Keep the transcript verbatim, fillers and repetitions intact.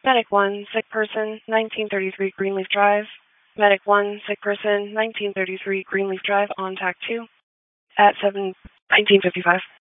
Medic one, sick person, nineteen thirty-three Greenleaf Drive. Medic one, sick person, nineteen thirty-three Greenleaf Drive on T A C two at seven nineteen fifty-five.